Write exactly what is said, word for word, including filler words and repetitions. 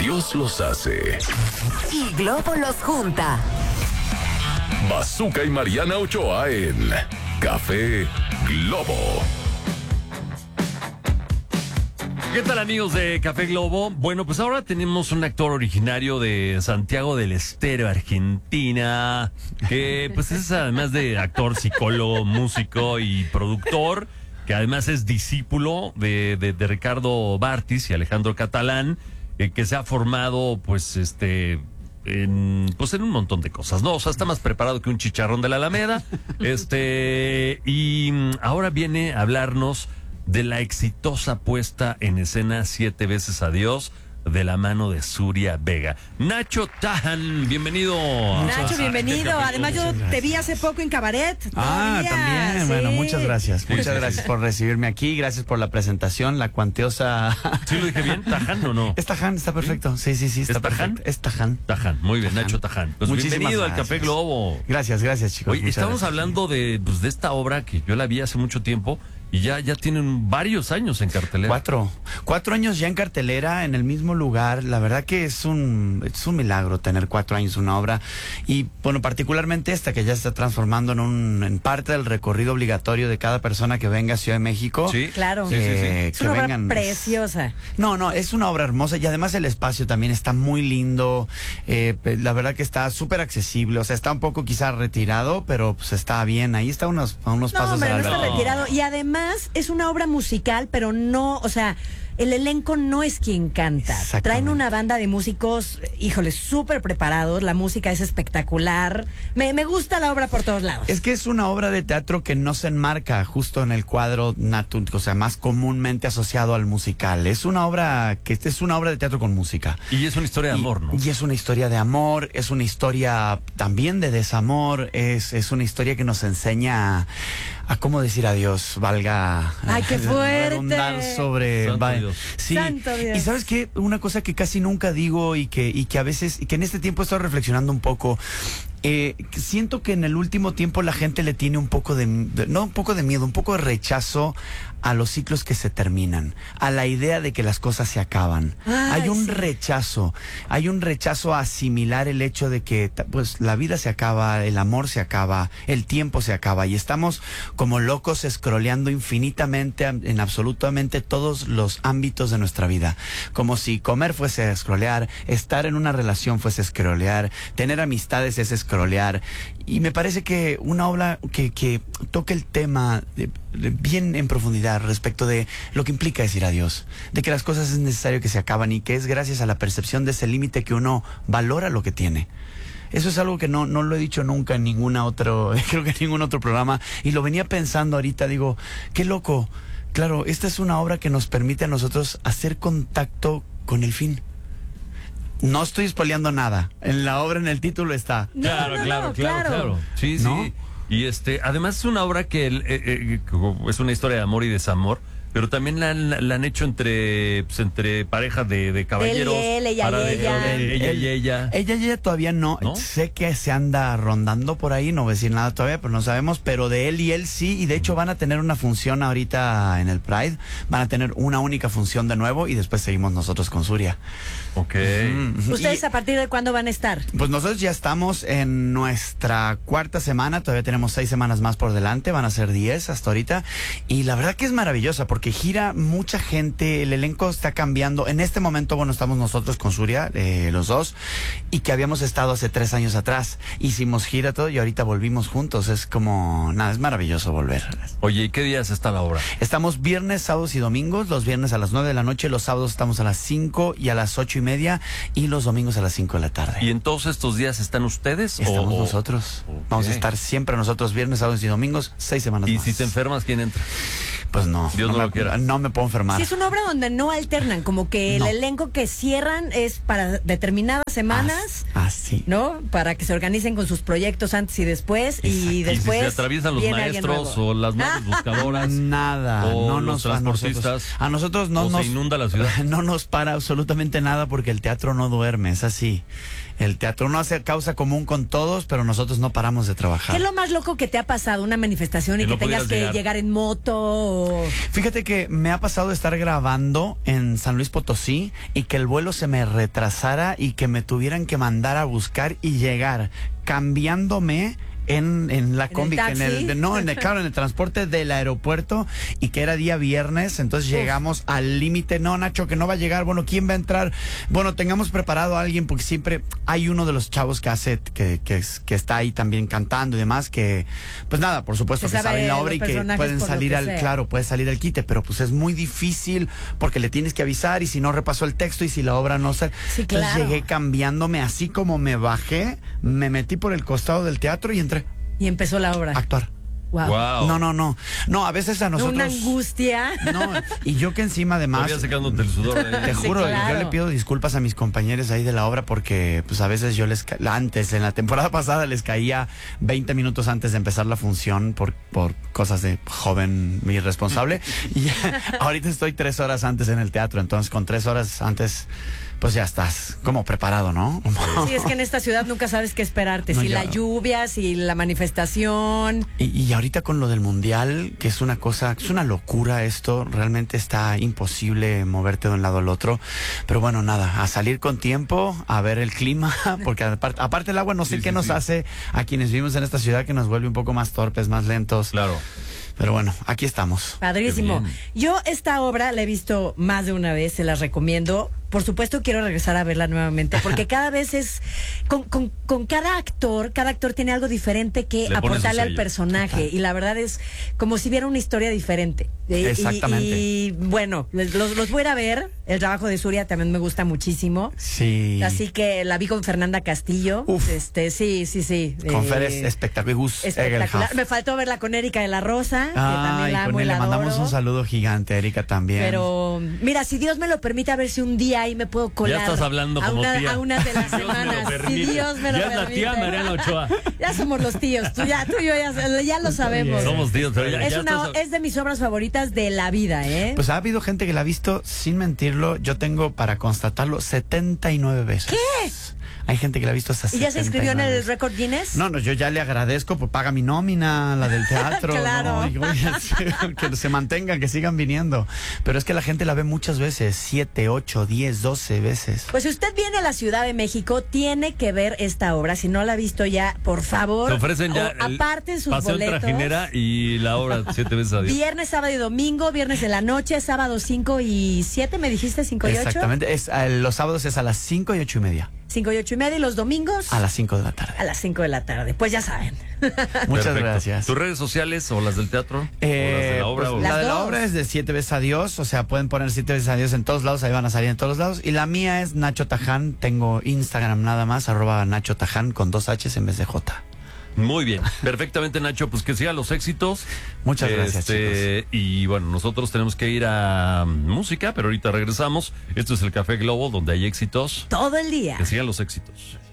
Dios los hace. Y Globo los junta. Bazooka y Mariana Ochoa en Café Globo. ¿Qué tal, amigos de Café Globo? Bueno, pues ahora tenemos un actor originario de Santiago del Estero, Argentina, que pues es además de actor, psicólogo, músico y productor, que además es discípulo de, de, de Ricardo Bartis y Alejandro Catalán, eh, que se ha formado pues este en, pues en un montón de cosas, ¿no? O sea, está más preparado que un chicharrón de la Alameda. Este, y ahora viene a hablarnos de la exitosa puesta en escena Siete veces Adiós, de la mano de Suria Vega. Nacho Tahan, bienvenido. Nacho, bienvenido. Además, yo te vi hace poco en Cabaret. Ah, todavía. también. Sí. Bueno, muchas gracias. Sí, Muchas sí, gracias sí. por recibirme aquí. Gracias por la presentación, la cuantiosa. ¿Sí lo dije bien? ¿Tahan o no? Es Tahan, está perfecto. Sí, sí, sí, está ¿Es Tahan? perfecto. Es Tahan. Tahan, muy bien, Tahan. Nacho Tahan. Pues Muchísimas bienvenido al gracias. Café Globo. Gracias, gracias, chicos. Oye, Muchas estamos gracias. hablando de, pues, de esta obra que yo la vi hace mucho tiempo y ya, ya tienen varios años en cartelera. Cuatro. Cuatro años ya en cartelera, en el mismo lugar. La verdad que es un, es un milagro tener cuatro años una obra. Y, bueno, particularmente esta que ya se está transformando en un en parte del recorrido obligatorio de cada persona que venga a Ciudad de México. Sí, Claro. Sí, sí, sí. Eh, Es que una obra vengan. preciosa. No, no, es una obra hermosa y además el espacio también está muy lindo. Eh, la verdad que está súper accesible. O sea, está un poco quizás retirado, pero pues está bien. Ahí está unos, a unos No, pasos hombre, de no la está Alberto. retirado. Y además es una obra musical, pero no, o sea, el elenco no es quien canta. Exactamente. Traen una banda de músicos, híjole, súper preparados. La música es espectacular. Me, me gusta la obra por todos lados. Es que es una obra de teatro que no se enmarca justo en el cuadro natu, o sea, más comúnmente asociado al musical. Es una obra que es una obra de teatro con música. Y es una historia de Y- amor, ¿no? Y es una historia de amor, es una historia también de desamor, es, es una historia que nos enseña a, a cómo decir adiós, valga ¡Ay, qué fuerte! redundar sobre Santo va- Dios. Sí. Santo Dios. Y sabes qué, una cosa que casi nunca digo y que, y que a veces, y que en este tiempo estoy reflexionando un poco. Eh, siento que en el último tiempo la gente le tiene un poco de, de- no un poco de miedo, un poco de rechazo a los ciclos que se terminan, a la idea de que las cosas se acaban. Ay, hay un sí. rechazo, hay un rechazo a asimilar el hecho de que ta- pues la vida se acaba, el amor se acaba, el tiempo se acaba y estamos como locos escroleando infinitamente am- en absolutamente todos los ámbitos de nuestra vida, como si comer fuese escrolear, estar en una relación fuese escrolear, tener amistades es escrolear. Y me parece que una obra que, que toca el tema de- de bien en profundidad respecto de lo que implica decir adiós, de que las cosas es necesario que se acaban y que es gracias a la percepción de ese límite que uno valora lo que tiene. Eso es algo que no, no lo he dicho nunca en ninguna otro, creo que en ningún otro programa, y lo venía pensando ahorita, digo, qué loco. Claro, esta es una obra que nos permite a nosotros hacer contacto con el fin. No estoy spoileando nada. En la obra, en el título está. No, Claro, no, claro, no, claro, claro. Sí, ¿No? sí. Y este, además es una obra que eh, eh, es una historia de amor y desamor, pero también la, han- la han hecho entre, pues, entre parejas de, de caballeros. él, ella y para de- ella. de ella y ella. Ella y ella todavía no. ¿No? Sé que se anda rondando por ahí, no voy a decir nada todavía, pero no sabemos. Pero de él y él sí, y de hecho van a tener una función ahorita en el Pride. Van a tener una única función de nuevo y después seguimos nosotros con Suria. Ok. Ujú. ¿Ustedes Y- a partir de cuándo van a estar? Pues nosotros ya estamos en nuestra cuarta semana, todavía tenemos seis semanas más por delante, van a ser diez hasta ahorita, y la verdad que es maravillosa porque gira mucha gente, el elenco está cambiando. En este momento, bueno, estamos nosotros con Suria, eh, los dos, y que habíamos estado hace tres años atrás, hicimos gira todo y ahorita volvimos juntos, es como, nada, es maravilloso volver. Oye, ¿y qué días está la obra? Estamos viernes, sábados y domingos, los viernes a las nueve de la noche, los sábados estamos a las cinco y a las ocho y media, y los domingos a las cinco de la tarde. ¿Y en todos estos días están ustedes? Estamos o- nosotros. Ok. Vamos a estar siempre nosotros viernes, sábados y domingos, seis semanas ¿Y más. si te enfermas, quién entra? Pues no. Dios no me, lo quiera. No me puedo enfermar. Sí, es una obra donde no alternan, como que No. el elenco que cierran es para determinadas semanas, Ah, sí. ¿no? Para que se organicen con sus proyectos antes y después, y Exacto. ¿Y después si se atraviesan los viene alguien maestros nuevo. o las madres buscadoras? Nada. O no los nos a nosotros, transportistas. a nosotros no ¿O nos se inunda la ciudad? No nos para absolutamente nada porque el teatro no duerme, es así. El teatro no hace causa común con todos, pero nosotros no paramos de trabajar. ¿Qué es lo más loco que te ha pasado? ¿Una manifestación y Que que, no tengas pudieras que llegar. llegar, en moto? O... Fíjate que me ha pasado de estar grabando en San Luis Potosí y que el vuelo se me retrasara y que me tuvieran que mandar a buscar y llegar cambiándome en, en la el combi, que en taxi? el, de- no, en el, claro, en el transporte del aeropuerto y que era día viernes, entonces llegamos al límite. No, Nacho, que no va a llegar. Bueno, ¿quién va a entrar? Bueno, tengamos preparado a alguien porque siempre hay uno de los chavos que hace, que, que, es- que está ahí también cantando y demás, que, pues nada, por supuesto Que que sabe saben la los obra y que personajes pueden por lo salir que al, sea. claro, puede salir el quite, pero pues es muy difícil porque le tienes que avisar y si no repasó el texto y si la obra no sale. Sí, Entonces claro. llegué cambiándome, así como me bajé, me metí por el costado del teatro y entré Y empezó la obra. a actuar. Wow. Wow. No, no, no. No, a veces a nosotros. Una angustia. No, y yo que encima además. Todavía secándote el sudor. ¿eh? Te Sí, juro, claro. yo le pido disculpas a mis compañeros ahí de la obra porque pues a veces yo les ca- antes, en la temporada pasada les caía veinte minutos antes de empezar la función por, por cosas de joven irresponsable y ahorita estoy tres horas antes en el teatro, entonces con tres horas antes pues ya estás como preparado, ¿no? Sí, es que en esta ciudad nunca sabes qué esperarte. No, si ya. la lluvia, si la manifestación. Y, y ahorita con lo del mundial, que es una cosa, es una locura esto, realmente está imposible moverte de un lado al otro. Pero bueno, nada, a salir con tiempo, a ver el clima, porque aparte, aparte el agua no sé Sí, qué sí, nos sí. hace a quienes vivimos en esta ciudad que nos vuelve un poco más torpes, más lentos. Claro. Pero bueno, aquí estamos. Padrísimo. Qué bien. Yo esta obra la he visto más de una vez, se las recomiendo. Por supuesto quiero regresar a verla nuevamente, porque cada vez es, con, con, con cada actor, cada actor tiene algo diferente que Le pone su aportarle al sello. personaje. Y la verdad es como si viera una historia diferente. Y- y- Exactamente. Y, bueno, les- los, los voy a ir a ver. El trabajo de Surya también me gusta muchísimo. Sí. Así que la vi con Fernanda Castillo. Uf. Este, sí, sí, sí. Con Eh, Fer es espectacular. Gus espectacular. Egelhaf. Me faltó verla con Erika de la Rosa, que también Ay, la amo con y él la le mandamos adoro. un saludo gigante a Erika también. Pero mira, si Dios me lo permite, a ver si un día ahí me puedo colar. Ya estás hablando a como una, tía. a una de las Dios me lo semanas. Si permite. Dios me lo Ya es la permite. tía Mariana Ochoa. Ya somos los tíos. Tú, ya, tú y yo ya, ya lo sabemos. Somos tíos, pero ya, es, ya una, estás- es de mis obras favoritas de la vida, ¿eh? Pues ha habido gente que la ha visto, sin mentirlo, yo tengo para constatarlo setenta y nueve veces. ¿Qué? Hay gente que la ha visto hasta ¿Y ya se inscribió en setenta y nueve el veces. récord Guinness? No, no, yo ya le agradezco, pues paga mi nómina, la del teatro. Claro. ¿no? Y, oye, que se mantengan, que sigan viniendo. Pero es que la gente la ve muchas veces, siete, ocho, diez, doce veces. Pues si usted viene a la Ciudad de México, tiene que ver esta obra. Si no la ha visto ya, por favor. Te ofrecen ya o el aparte sus paseo en boletos. trajinera y la obra siete veces a diez. Viernes, sábado y domingo, viernes en la noche, sábado cinco y siete, ¿me dijiste? cinco y ocho. Exactamente. Es, eh, los sábados es a las cinco y ocho y media. cinco y ocho y media y los domingos A las cinco de la tarde. a las cinco de la tarde. Pues ya saben. Muchas Perfecto. gracias. ¿Tus redes sociales o las del teatro? Eh, ¿O las de la obra? pues, o- Las la de la dos. obra es de siete veces adiós, o sea, pueden poner siete veces adiós en todos lados, ahí van a salir en todos lados. Y la mía es Nacho Taján, tengo Instagram nada más, arroba Nacho Taján con dos H's en vez de J. Muy bien, perfectamente, Nacho, pues que sigan los éxitos. Muchas gracias, Este, y bueno, nosotros tenemos que ir a música, pero ahorita regresamos. Esto es el Café Globo, donde hay éxitos. Todo el día. Que sigan los éxitos.